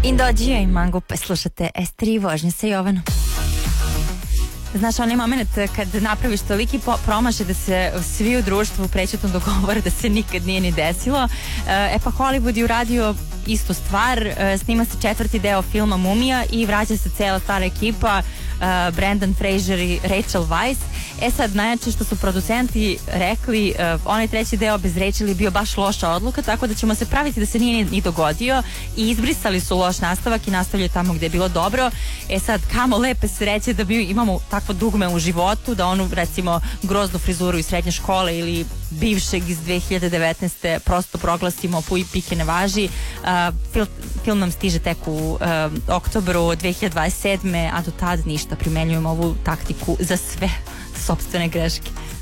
Indođio i Mangupe, slušate S3 vožnje sa Jovanom. Znaš, onaj moment kad napraviš toliki promašaj da se svi u društvu prećutno dogovore da se nikad nije ni desilo. Pa Hollywood je uradio istu stvar, snima se 4. deo filma Mumija i vraća se cela stara ekipa, Brendan Fraser i Rachel Weisz. Sad, najjače što su producenti rekli, onaj 3. deo bez Rachel je bio baš loša odluka, tako da ćemo se praviti da se nije ni dogodio i izbrisali su loš nastavak i nastavljaju tamo gde je bilo dobro. Sad, kamo lepe sreće da mi imamo takvo dugme u životu, da onu, recimo, groznu frizuru iz srednje škole ili bivšeg iz 2019. prosto proglasimo puj pike ne važi. Film nam stiže tek u oktobru 2027. a do tada ništa, primenjujemo ovu taktiku za sve sopstvene greške.